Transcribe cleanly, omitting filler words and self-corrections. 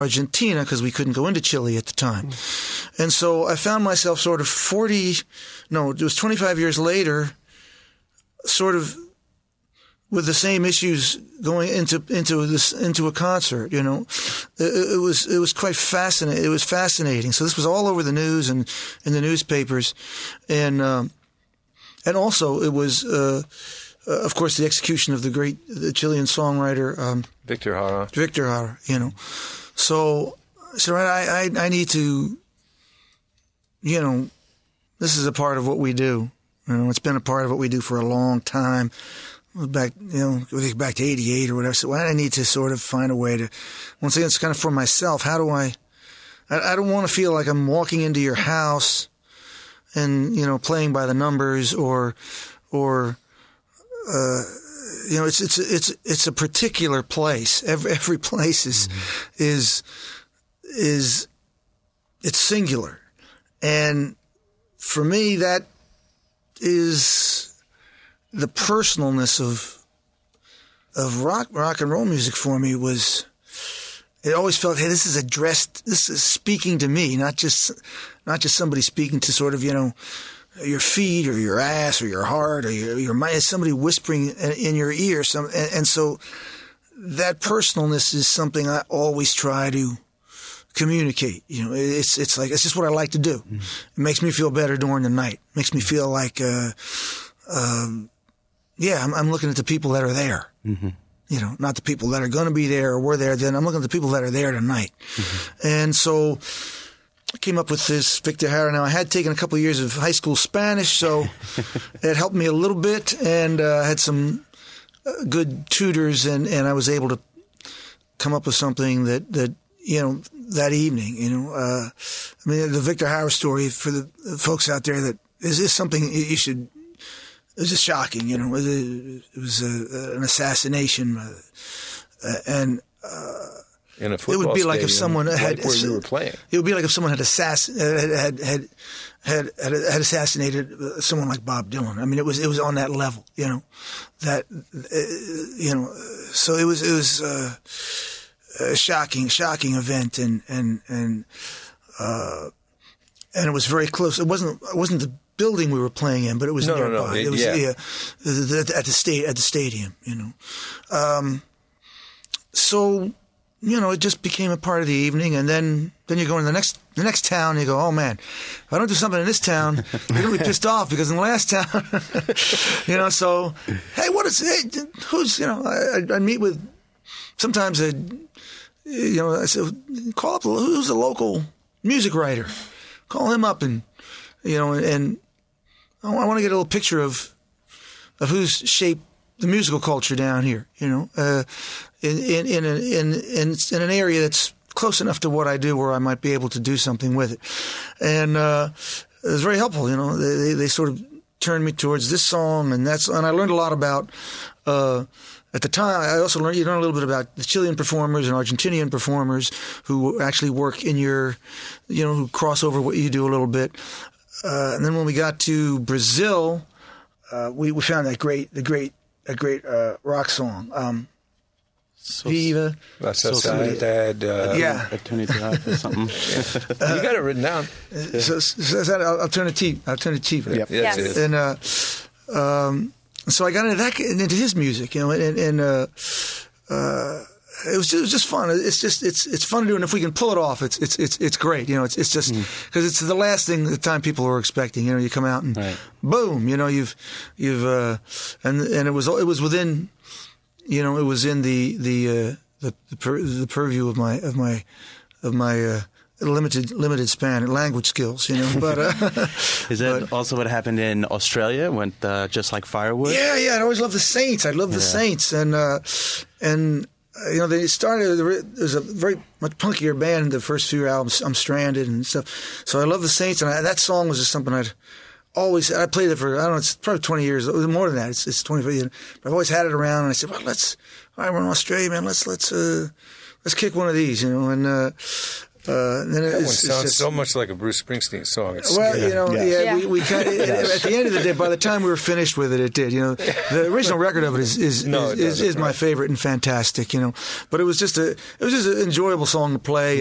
Argentina because we couldn't go into Chile at the time. And so I found myself sort of 25 years later, sort of with the same issues going into a concert, you know. It was quite fascinating. It was fascinating. So this was all over the news and in the newspapers. And also it was, of course, the execution of the Chilean songwriter, Victor Jara, you know. So I need to, you know, this is a part of what we do. You know, it's been a part of what we do for a long time. Back to 88 or whatever. So I need to sort of find a way to, once again, it's kind of for myself. How do I don't want to feel like I'm walking into your house and, you know, playing by the numbers or you know, it's a particular place. Every place is it's singular. And for me, that is the personalness of rock and roll music for me. Was it always felt, hey, this is speaking to me, not just somebody speaking to sort of, you know, your feet or your ass or your heart or your mind. It's somebody whispering in your ear. And so that personalness is something I always try to communicate. You know, it's just what I like to do. Mm-hmm. It makes me feel better during the night. It makes me feel like, I'm looking at the people that are there. Mm-hmm. You know, not the people that are going to be there or were there then. I'm looking at the people that are there tonight. Mm-hmm. And so I came up with this Victor Jara. Now, I had taken a couple of years of high school Spanish, so it helped me a little bit, and I had some good tutors, and I was able to come up with something that you know, that evening, you know. I mean, the Victor Jara story, for the folks out there, that is something you should. It was just shocking, you know. It was an assassination, and in a football it would be like if stadium, someone had where you were playing. It would be like if someone had assassinated someone like Bob Dylan. I mean, it was on that level, you know. That you know, so it was a shocking event, and it was very close. It wasn't the building we were playing in, but it was nearby. No. It was at the stadium, you know. So, you know, it just became a part of the evening, and then you go in the next town, and you go, oh man, if I don't do something in this town, they're gonna be pissed off because in the last town, you know. So, hey, who's, you know, I meet with, sometimes I said, call up who's the local music writer, call him up, and you know, and I want to get a little picture of who's shaped the musical culture down here, you know, in an area that's close enough to what I do where I might be able to do something with it. And it was very helpful, you know. They sort of turned me towards this song, and I learned a lot about. At the time, I also learned a little bit about the Chilean performers and Argentinian performers who actually work in your, you know, who cross over what you do a little bit. And then when we got to Brazil, we found a great rock song. Viva. Sociedad. Alternative or something. You got it written down. So Alternativa. Yep. Yes. It is. And so I got into his music, you know, and it was just fun. It's fun to do, and if we can pull it off, it's great. You know, it's just because it's the last thing the time people were expecting. You know, you come out and boom, you know, you've and it was within, you know, it was in the purview of my limited span and language skills, you know. But is that also what happened in Australia? Went just like Firewood? Yeah. I always loved the Saints. I love the Saints, and you know, they started. There's a very much punkier band. The first few albums, I'm Stranded and stuff. So I love the Saints, and that song was just something I played it for, I don't know, it's probably 20 years, more than that. It's 25 years. But I've always had it around, and I said, well, all right, we're in Australia, man. Let's kick one of these, you know. And Then That one it's sounds just, so much like a Bruce Springsteen song. It's well, scary. you know, Yeah. we kind of, at the end of the day, by the time we were finished with it, it did. You know, the original record of it is No, it doesn't, my right. favorite and fantastic. You know, but it was just an enjoyable song to play.